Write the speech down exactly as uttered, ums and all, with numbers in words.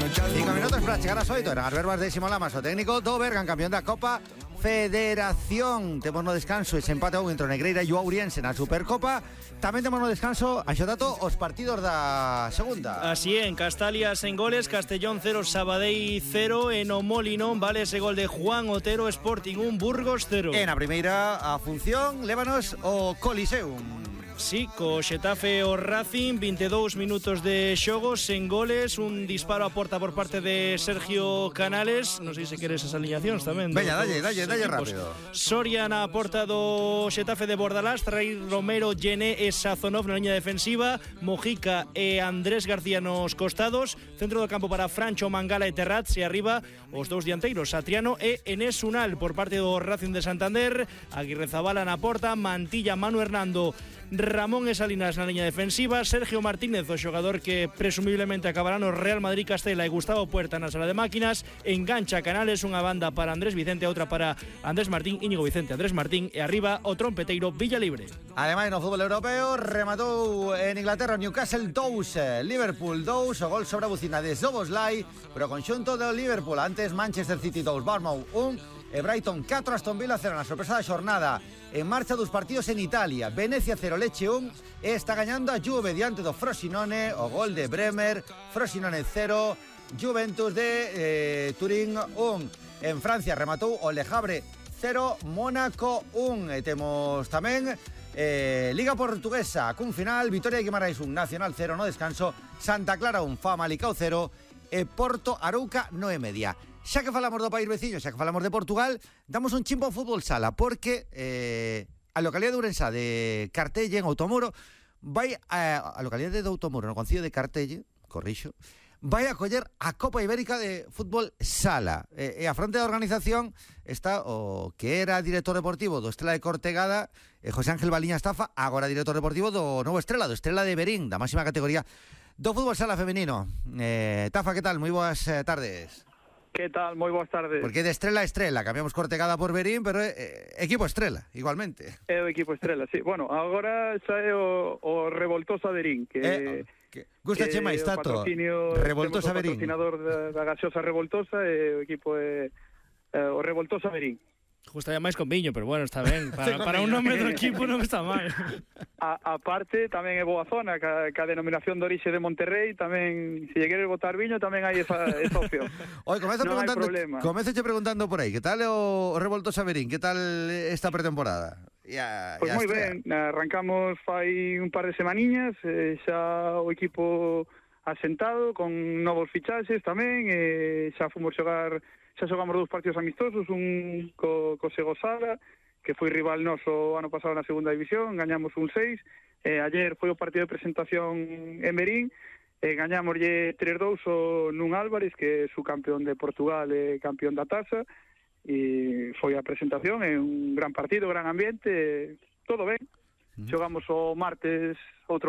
Cinco minutos para chegar as oito. Eran as verbas de Simón Lamas, o técnico do Bergan, campeón da Copa Federación. Temos no descanso ese empate a un entre Negreira e o Ouriense na Supercopa. Tamén temos no descanso, Anxotato, os partidos da segunda. Así en Castalia sen goles, Castellón cero, Sabadell cero, en o Molinón vale ese gol de Juan Otero, Sporting un, Burgos cero. En a primeira a función, lévanos o Coliseum. Sí, co Xetafe o Racing, veintidós minutos de xogo, sen goles, un disparo a porta por parte de Sergio Canales. Non sei se queres esas alineacións tamén. Veña, dalle, dalle, dalle rápido. Soria na porta do Xetafe de Bordalás, Traí Romero, Gené e Sazonov na liña defensiva, Mojica e Andrés García nos costados, centro do campo para Francho, Mangala e Terrats, e arriba os dous dianteiros, Satriano e Enés Unal por parte do Racing de Santander, Aguirre Zabala na porta, Mantilla, Manu Hernando, Ramón e Salinas na liña defensiva, Sergio Martínez, o xogador que presumiblemente acabará no Real Madrid Castela, e Gustavo Puerta na sala de máquinas. Engancha Canales, unha banda para Andrés Vicente, outra para Andrés Martín, Íñigo Vicente, Andrés Martín, e arriba o trompeteiro Villalibre. Ademais, no fútbol europeo, rematou en Inglaterra Newcastle dous, Liverpool dous, o gol sobre a bucina de Szoboszlai, pero o conxunto do Liverpool. Antes Manchester City dous, Bournemouth un, e Brighton catro, Aston Villa cero. Na sorpresa da xornada, en marcha dos partidos en Italia, Venecia cero, Lecce un, e está gañando a Juve diante do Frosinone, o gol de Bremer, Frosinone cero, Juventus de eh, Turín un. En Francia rematou o Le Havre cero, Mónaco un. E temos tamén eh, Liga Portuguesa cun final, Vitoria de Guimarães un, Nacional cero no descanso, Santa Clara un, Famalicão cero e Porto Arouca no e media. Xa que falamos do país veciño, xa que falamos de Portugal, damos un chimpo ao fútbol sala, porque eh, a localidade de Ourense de Cartelle, en Outomoro, vai a, a localidade de Outomoro, no concello de Cartelle, corrixo, vai a coller a Copa Ibérica de Fútbol Sala. E, e a fronte da organización está o que era director deportivo do Estrela de Cortegada, eh, José Ángel Baliña Estafa, agora director deportivo do novo Estrela, do Estrela de Verín, da máxima categoría do Fútbol Sala femenino. Eh, Tafa, que tal? Moi boas eh, tardes. Que tal? Moi boas tardes. Porque de Estrela a Estrela, cambiamos Cortegada por Verín, pero eh, equipo Estrela, igualmente. É o equipo Estrela, sí. Bueno, agora xa é o, o Revoltosa Verín, que... Eh, que gusta che máis, Tato. Revoltosa Verín. O patrocinador da, da gaseosa Revoltosa, e o equipo é, é o Revoltosa Verín. Gustaría máis con viño, pero bueno, está ben. Para, para un nombre do equipo non está mal. A, a parte, tamén é boa zona, ca, ca denominación de orixe de Monterrey, tamén, se lle queres botar viño, tamén hai esa, esa opción. Oye, comezo non preguntando, comezo che preguntando por aí, que tal o, o Revoltosa Verín? Que tal esta pretemporada? Ya, pois pues moi ben, arrancamos fai un par de semaniñas, eh, xa o equipo asentado, con novos fichaxes tamén, e xa fomos xogar... Xa xogamos dous partidos amistosos, un co, co Segosala, que foi rival noso ano pasado na segunda división, gañamos un seis, e ayer foi o partido de presentación en Verín, e gañamoslle tres dous o Nun Álvarez, que é su campeón de Portugal e campeón da taza, e foi a presentación, é un gran partido, gran ambiente, todo ben. Xogamos o martes outro